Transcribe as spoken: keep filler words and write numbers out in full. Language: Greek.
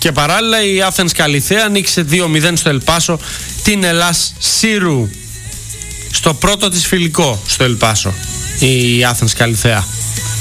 Και παράλληλα η Athens Καλιθέα νίκησε δύο μηδέν στο Ελπάσο την Ελλάς Σύρου, στο πρώτο της φιλικό στο Ελπάσο η Athens Καλιθέα.